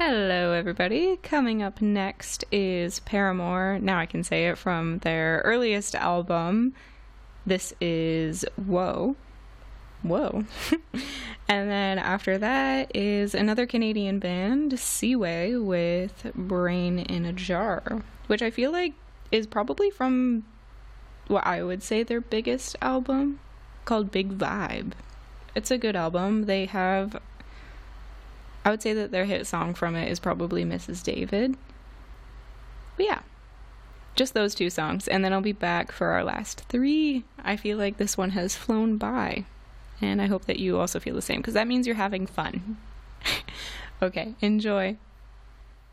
Hello, everybody. Coming up next is Paramore. Now I can say it, from their earliest album. This is Whoa. Whoa. And then after that is another Canadian band, Seaway, with Brain in a Jar, which I feel like is probably from what I would say their biggest album, called Big Vibe. It's a good album. I would say that their hit song from it is probably Mrs. David. But yeah, just those two songs. And then I'll be back for our last three. I feel like this one has flown by. And I hope that you also feel the same, because that means you're having fun. Okay, enjoy.